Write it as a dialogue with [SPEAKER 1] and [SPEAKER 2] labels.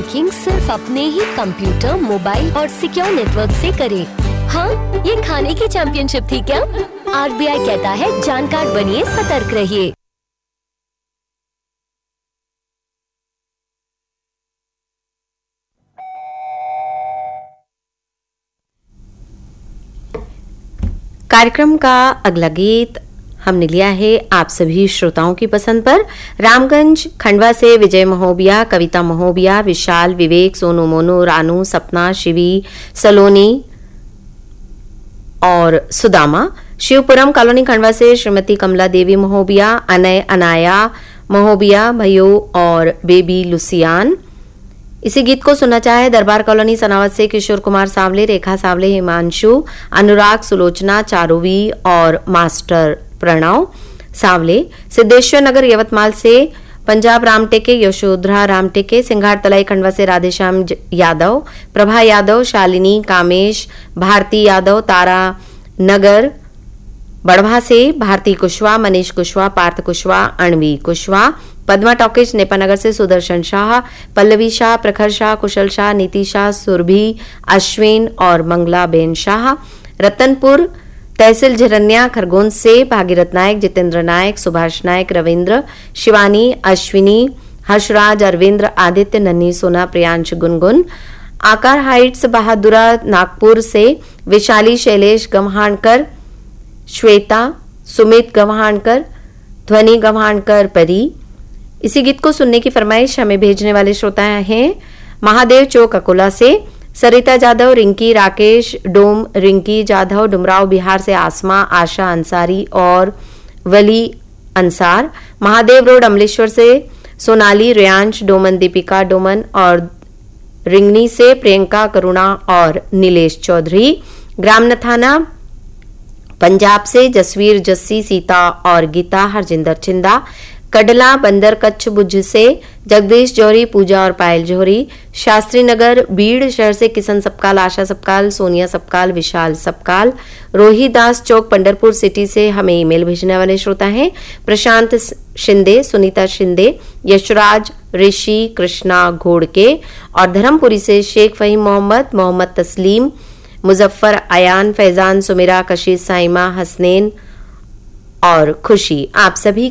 [SPEAKER 1] Banking सिर्फ अपने ही computer, mobile और सिक्योर नेटवर्क से करें। हाँ, ये खाने की चैंपियनशिप थी क्या? RBI कहता है जानकार बनिए, सतर्क रहिए।
[SPEAKER 2] कार्यक्रम का अगला गीत हमने लिया है आप सभी श्रोताओं की पसंद पर। रामगंज खंडवा से विजय महोबिया, कविता महोबिया, विशाल, विवेक, सोनू, मोनू, रानू, सपना, शिवी, सलोनी और सुदामा। शिवपुरम कॉलोनी खंडवा से श्रीमती कमला देवी महोबिया, अनय, अनाया महोबिया, भयो और बेबी लुसियान। इसी गीत को सुनना चाहे दरबार कॉलोनी सनावत से किशोर कुमार सावले, रेखा सावले, हिमांशु, अनुराग, सुलोचना, चारुवी और मास्टर प्रणव सावले। सिद्धेश्वर नगर यवतमाल से पंजाब रामटेके, यशोधरा रामटेके। सिंघार तलाई खंडवा से राधेश्याम यादव, प्रभा यादव, शालिनी, कामेश, भारती यादव। तारा नगर बड़वा से भारती कुशवाहा, मनीष कुशवाहा, पार्थ कुशवाहा, अणवी कुशवाहा। पद्मा टॉकीज नेपानगर से सुदर्शन शाह, पल्लवी शाह, प्रखर शाह, कुशल शाह, नीति शाह, सुरभि, अश्विन और मंगला बेन शाह। रतनपुर तहसील झरन्या खरगोन से भागीरथ नायक, जितेंद्र नायक, सुभाष नायक, रविंद्र, शिवानी, अश्विनी, हर्षराज, अरविंद्र, आदित्य, नन्ही, सोना, प्रियांश, गुनगुन। आकार हाइट्स बहादुरा नागपुर से विशाली, शैलेश गम्हाणकर, श्वेता, सुमित गम्हाणकर, ध्वनि गम्हाणकर, परी। इसी गीत को सुनने की फरमाइश हमें भेजने वाले श्रोता हैं महादेव चौक अकोला से सरिता जाधव, रिंकी, राकेश, डोम, रिंकी जाधव, डुमराव बिहार से आसमा, आशा अंसारी और वली अंसार। महादेव रोड अमलेश्वर से सोनाली, रियांश, डोमन, दीपिका डोमन और रिंगनी से प्रियंका, करुणा और नीलेश चौधरी। ग्राम नथाना पंजाब से जसवीर, जस्सी, सीता और गीता, हरजिंदर चिंदा। कडला बंदर कच्छ भुज से जगदीश जौहरी, पूजा और पायल जौहरी। शास्त्री नगर बीड़ शहर से किशन सपकाल, आशा सपकाल, सोनिया सपकाल, विशाल सपकाल। रोहिदास चौक पंडरपुर सिटी से हमें ईमेल भेजने वाले श्रोता हैं प्रशांत शिंदे, सुनीता शिंदे, यशराज, ऋषि, कृष्णा घोड़के और धर्मपुरी से शेख फहीम मोहम्मद, मोहम्मद तस्लीम, मुजफ्फर, अयान, फैजान, सुमेरा, कशिश, साइमा, हसनैन और खुशी। आप सभी